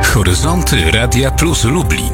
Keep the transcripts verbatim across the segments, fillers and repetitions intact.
Horyzonty Radia Plus Lublin.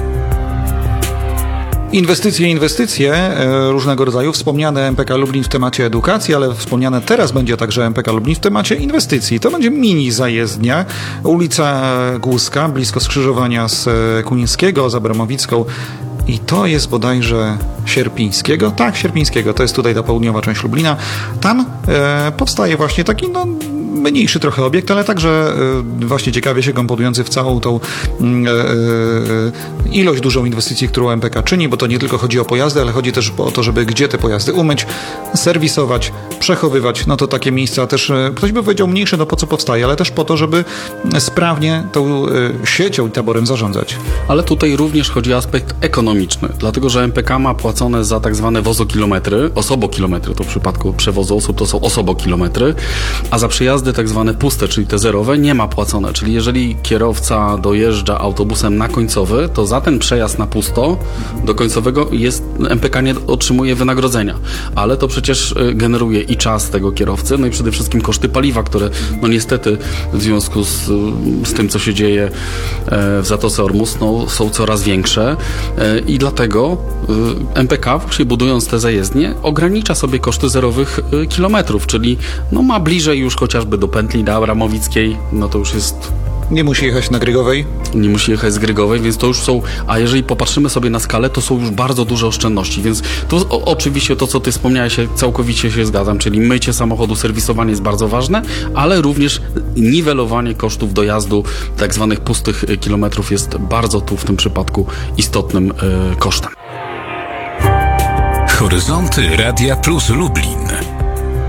Inwestycje, inwestycje e, różnego rodzaju. Wspomniane M P K Lublin w temacie edukacji, ale wspomniane teraz będzie także M P K Lublin w temacie inwestycji. To będzie mini zajezdnia. Ulica Głuska, blisko skrzyżowania z Kuńskiego, z Abramowicką. I to jest bodajże Sierpińskiego. Tak, Sierpińskiego. To jest tutaj ta południowa część Lublina. Tam e, powstaje właśnie taki, no, mniejszy trochę obiekt, ale także e, właśnie ciekawie się komponujący w całą tą e, e, ilość dużą inwestycji, którą M P K czyni, bo to nie tylko chodzi o pojazdy, ale chodzi też o to, żeby gdzie te pojazdy umyć, serwisować, przechowywać. No to takie miejsca też, e, ktoś by powiedział mniejsze, no po co powstaje, ale też po to, żeby sprawnie tą e, siecią i taborem zarządzać. Ale tutaj również chodzi o aspekt ekonomiczny, dlatego że M P K ma płacone za tak zwane wozokilometry, osobokilometry, to w przypadku przewozu osób to są osobokilometry, a za przejazdy tak zwane puste, czyli te zerowe, nie ma płacone. Czyli jeżeli kierowca dojeżdża autobusem na końcowy, to za ten przejazd na pusto do końcowego jest, M P K nie otrzymuje wynagrodzenia, ale to przecież generuje i czas tego kierowcy, no i przede wszystkim koszty paliwa, które no niestety w związku z, z tym, co się dzieje w Zatoce Ormus, no, są coraz większe i dlatego M P K, właśnie budując te zajezdnie, ogranicza sobie koszty zerowych kilometrów, czyli no ma bliżej już chociażby do pętli do Abramowickiej, no to już jest... Nie musi jechać na Grygowej? Nie musi jechać z Grygowej, więc to już są, a jeżeli popatrzymy sobie na skalę, to są już bardzo duże oszczędności, więc tu o, oczywiście to, co ty wspomniałeś, całkowicie się zgadzam, czyli mycie samochodu, serwisowanie jest bardzo ważne, ale również niwelowanie kosztów dojazdu tak zwanych pustych kilometrów jest bardzo tu w tym przypadku istotnym y, kosztem. Horyzonty Radia Plus Lublin.